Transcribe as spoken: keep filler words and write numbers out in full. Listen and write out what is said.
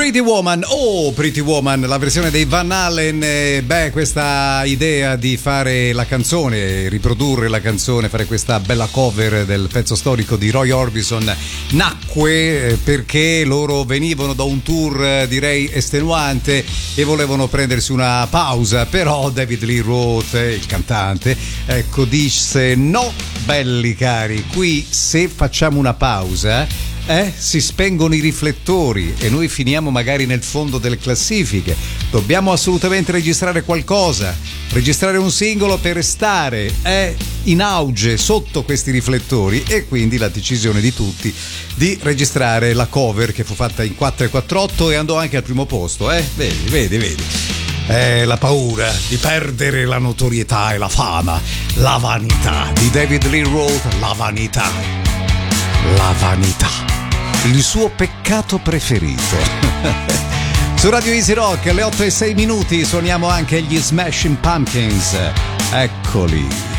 Pretty Woman, oh Pretty Woman, la versione dei Van Halen. Beh, questa idea di fare la canzone, riprodurre la canzone, fare questa bella cover del pezzo storico di Roy Orbison nacque perché loro venivano da un tour, direi, estenuante e volevano prendersi una pausa, però David Lee Roth, il cantante, ecco, disse: no, belli cari, qui se facciamo una pausa Eh, si spengono i riflettori e noi finiamo magari nel fondo delle classifiche. Dobbiamo assolutamente registrare qualcosa, registrare un singolo per restare eh, in auge sotto questi riflettori, e quindi la decisione di tutti di registrare la cover che fu fatta in quattro e quarantotto e andò anche al primo posto. Eh? Vedi, vedi, vedi. Eh, la paura di perdere la notorietà e la fama, la vanità di David Lee Roth, la vanità, la vanità. Il suo peccato preferito. Su Radio Easy Rock alle otto e sei minuti suoniamo anche gli Smashing Pumpkins. Eccoli.